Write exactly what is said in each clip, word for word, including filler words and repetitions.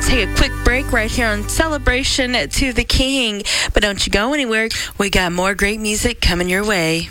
to take a quick break right here on Celebration to the King. But don't you go anywhere. We got more great music coming your way.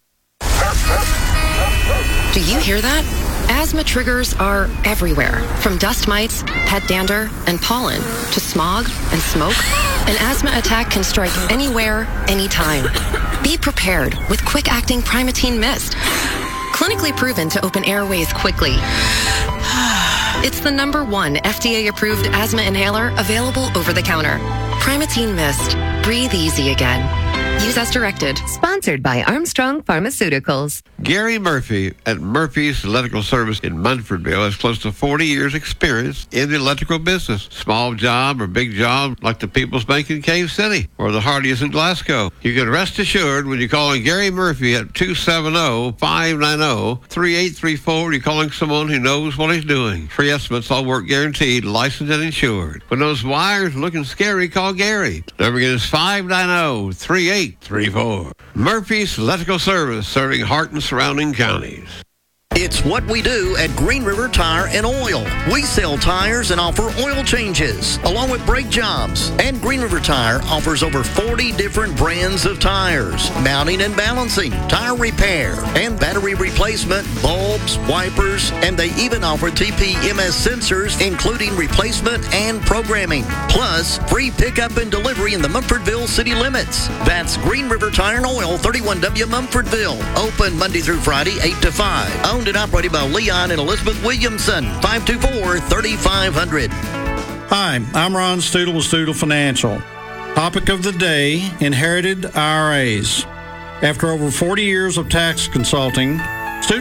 Do you hear that? Asthma triggers are everywhere, from dust mites, pet dander, and pollen, to smog and smoke. An asthma attack can strike anywhere, anytime. Be prepared with quick-acting Primatene Mist. Clinically proven to open airways quickly. It's the number one F D A-approved asthma inhaler available over the counter. Primatene Mist. Breathe easy again. Use as directed. Sponsored by Armstrong Pharmaceuticals. Gary Murphy at Murphy's Electrical Service in Munfordville has close to forty years experience in the electrical business. Small job or big job like the People's Bank in Cave City or the Hardee's in Glasgow. You can rest assured when you're calling Gary Murphy at two seven zero, five nine zero, three eight three four, you're calling someone who knows what he's doing. Free estimates, all work guaranteed, licensed and insured. When those wires are looking scary, call Gary. Number again is five nine zero, three eight three four. Murphy's Electrical Service, serving Hart and surrounding counties. It's what we do at Green River Tire and Oil. We sell tires and offer oil changes, along with brake jobs. And Green River Tire offers over forty different brands of tires, mounting and balancing, tire repair, and battery replacement, bulbs, wipers, and they even offer T P M S sensors, including replacement and programming. Plus, free pickup and delivery in the Munfordville city limits. That's Green River Tire and Oil, thirty-one W Munfordville. Open Monday through Friday, eight to five. Owned and operated by Leon and Elizabeth Williamson. five two four, three five zero zero. Hi, I'm Ron Stoodle with Stoodle Financial. Topic of the day, inherited I R As. After over forty years of tax consulting,